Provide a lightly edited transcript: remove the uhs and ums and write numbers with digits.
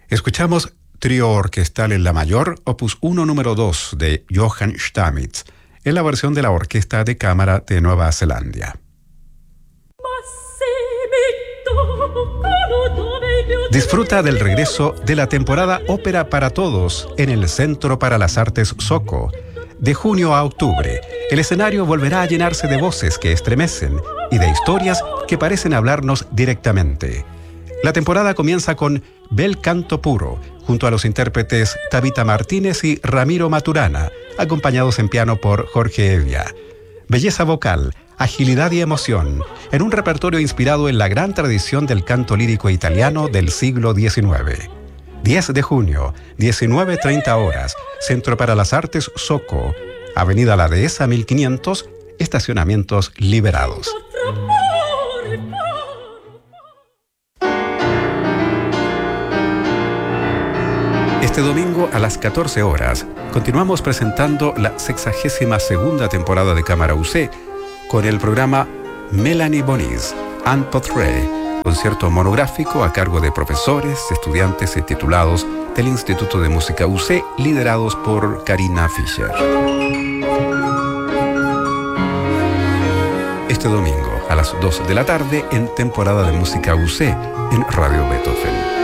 Escuchamos Trío Orquestal en La Mayor, opus 1 número 2 de Johann Stamitz, en la versión de la Orquesta de Cámara de Nueva Zelanda. Disfruta del regreso de la temporada Ópera para Todos en el Centro para las Artes Soco. De junio a octubre, el escenario volverá a llenarse de voces que estremecen y de historias que parecen hablarnos directamente. La temporada comienza con Bel Canto Puro, junto a los intérpretes Tabita Martínez y Ramiro Maturana, acompañados en piano por Jorge Evia. Belleza vocal, agilidad y emoción, en un repertorio inspirado en la gran tradición del canto lírico italiano del siglo XIX. 10 de junio, 19:30 horas, Centro para las Artes Soco, Avenida La Dehesa 1500, estacionamientos liberados. Este domingo a las 14 horas continuamos presentando la 62ª temporada de Cámara UC con el programa Melanie Bonis, Un Portrait, concierto monográfico a cargo de profesores, estudiantes y titulados del Instituto de Música UC, liderados por Karina Fischer. Este domingo a las 2 de la tarde en temporada de Música UC en Radio Beethoven.